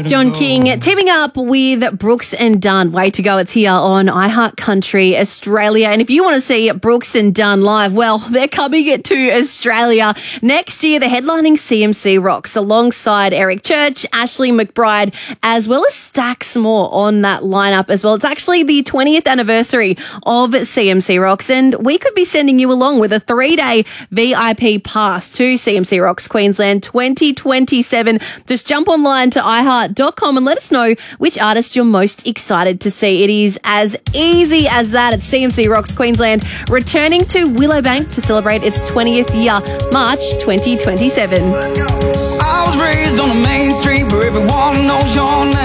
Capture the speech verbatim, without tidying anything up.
John King teaming up with Brooks and Dunn. Way to go. It's here on iHeart Country Australia. And if you want to see Brooks and Dunn live, well, they're coming to Australia next year. They're headlining C M C Rocks alongside Eric Church, Ashley McBride, as well as stacks more on that lineup as well. It's actually the twentieth anniversary of C M C Rocks, and we could be sending you along with a three-day V I P pass to C M C Rocks Queensland twenty twenty-seven. Just jump online to i heart dot com and let us know which artist you're most excited to see. It is as easy as that. It's C M C Rocks Queensland returning to Willowbank to celebrate its twentieth year, March twenty twenty-seven. I was raised on a main street where everyone knows your name.